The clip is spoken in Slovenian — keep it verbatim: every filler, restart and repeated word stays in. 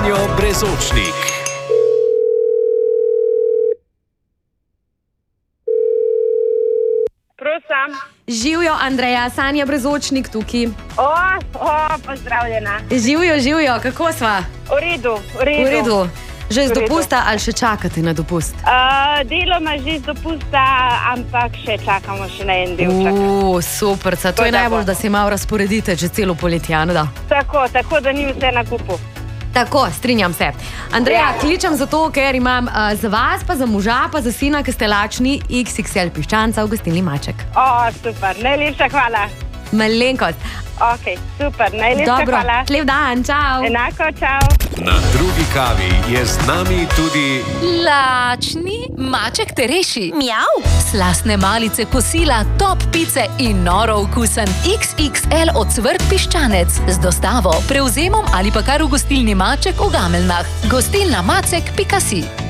Sanjo Brezočnik. Prosim. Živjo, Andreja, Sanja Brezočnik tukaj. O, o, pozdravljena. Živjo, živjo, kako sva? V redu, v redu. V redu. Že z V redu. dopusta ali še čakate na dopust? Uh, deloma že z dopusta, ampak še čakamo še na en delček. Uuu, super, to je Tako da najbolj, bo. da se malo razporedite že celo poletje, ano da? Tako, tako da ni vse na kupu. Tako, strinjam se. Andreja, Ja. kličem zato, ker imam uh, za vas, pa za moža, pa za sina, ki ste lačni, iks iks el piščanca v gostilni Maček. O, super, najlepša hvala. Malenkost. Ok, super, najlepša Dobro, hvala. lep dan, čau. Enako, čau. Na drugi kavi je z nami tudi Lačni Maček te reši. Mjav. Slastne malice kosila, top pice in noro okusen iks iks el ocvrt piščanec. Z dostavo, prevzemom ali pa kar v gostilni Maček v Gameljnah. Gostilna Macek pika si.